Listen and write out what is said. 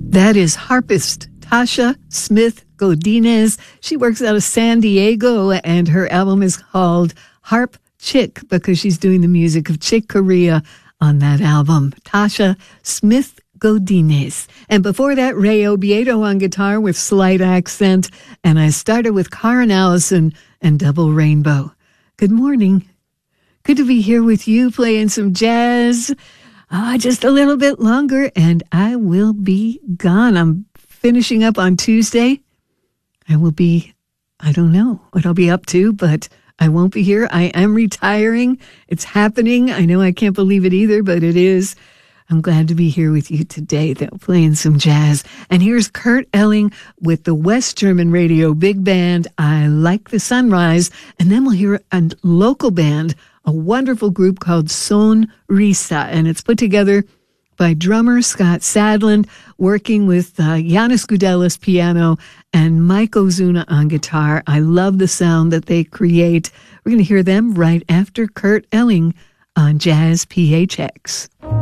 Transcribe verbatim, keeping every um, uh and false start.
That is harpist Tasha Smith Godinez. She works out of San Diego, and her album is called Harp Chick because she's doing the music of Chick Corea on that album. Tasha Smith Godinez. And before that, Ray Obiedo on guitar with Slight Accent. And I started with Karen Allison and Double Rainbow. Good morning. Good to be here with you playing some jazz. Ah, just a little bit longer and I will be gone. I'm finishing up on Tuesday. I will be, I don't know what I'll be up to, but I won't be here. I am retiring. It's happening. I know I can't believe it either, but it is. I'm glad to be here with you today, though, playing some jazz. And here's Kurt Elling with the West German Radio Big Band, I Like the Sunrise. And then we'll hear a local band, a wonderful group called Sonrisa. And it's put together by drummer Scott Sadland, working with uh, Yanis Goudelis piano and Mike Ozuna on guitar. I love the sound that they create. We're going to hear them right after Kurt Elling on Jazz P H X.